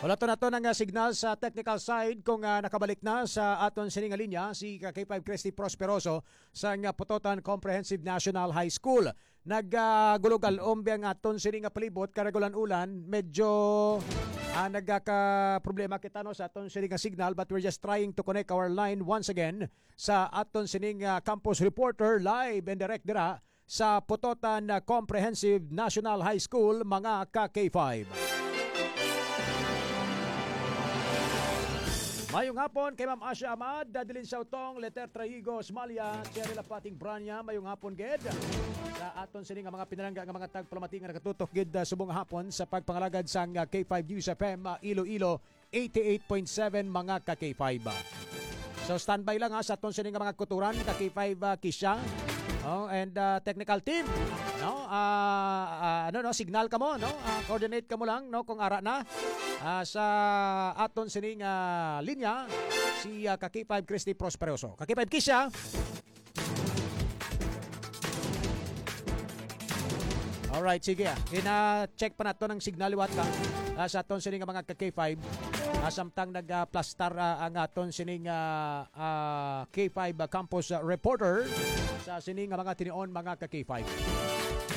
Wala to na to ng signal sa technical side kung nakabalik na sa aton sining linya si K5 Christy Prosperoso sa Putotan Comprehensive National High School. Naggulugal ombe ang aton sining palibot karagulan ulan medyo nagka-problema kita no sa aton sining signal, but we're just trying to connect our line once again sa aton sining campus reporter live and direct dira sa Putotan Comprehensive National High School, mga ka-K5. Mayong hapon kay Ma'am Asha Ahmad, Dadilin Sautong, Leter Traigo, Smalia, Cheryl Pating Branya. Mayong hapon ged sa aton sining mga pinalangga nga mga tagpalamati nga nakatutok gid subong hapon sa pagpangalagad sang K5 News FM Iloilo 88.7, mga ka-K5. So standby lang sa aton sining mga kuturan ka-K5 Kisha and technical team. No, signal ka mo, no? Coordinate ka mo lang, no, kung ara na. Sa aton sining linya si K5 Christy Prosperoso. K5 Kisha. Alright, sige. Ina-check pa nato ng signal liwat ka sa aton sining mga K5. Samtang nagplastar ang aton sining K5 campus reporter sa sining mga tinion, mga K5.